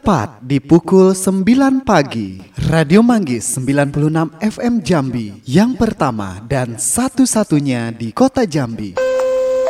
Tepat di pukul 9 pagi, Radio Manggis 96 FM Jambi, yang pertama dan satu-satunya di kota Jambi.